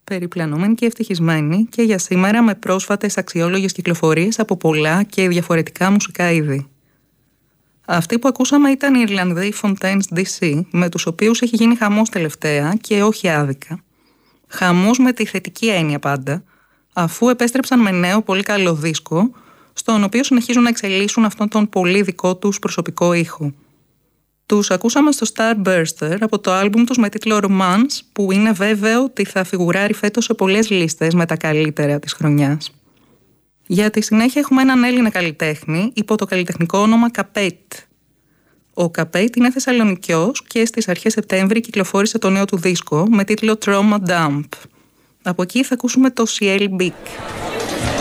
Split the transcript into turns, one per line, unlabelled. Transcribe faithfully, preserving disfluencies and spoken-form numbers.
περιπλανόμενοι και ευτυχισμένοι και για σήμερα με πρόσφατες αξιόλογες κυκλοφορίες από πολλά και διαφορετικά μουσικά είδη. Αυτοί που ακούσαμε ήταν οι Ιρλανδοί Fontaines ντι σι, με τους οποίους έχει γίνει χαμός τελευταία και όχι άδικα. Χαμός με τη θετική έννοια πάντα, αφού επέστρεψαν με νέο πολύ καλό δίσκο, στον οποίο συνεχίζουν να εξελίσσουν αυτόν τον πολύ δικό τους προσωπικό ήχο. Τους ακούσαμε στο Starburster από το άλμπουμ τους με τίτλο Romance, που είναι βέβαιο ότι θα φιγουράρει φέτος σε πολλές λίστες με τα καλύτερα της χρονιάς. Για τη συνέχεια έχουμε έναν Έλληνα καλλιτέχνη υπό το καλλιτεχνικό όνομα Καπέιτ. Ο Καπέιτ είναι Θεσσαλονικιός και στις αρχές Σεπτέμβρη κυκλοφόρησε το νέο του δίσκο με τίτλο Trauma Dump. Από εκεί θα ακούσουμε το Ciel Big.